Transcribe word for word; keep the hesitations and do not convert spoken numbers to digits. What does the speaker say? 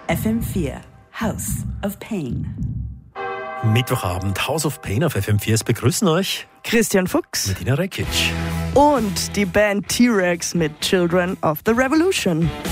F M vier, House of Pain. Mittwochabend, House of Pain auf F M vier. Es begrüßen euch Christian Fuchs Medina Rekic und die Band T-Rex mit Children of the Revolution.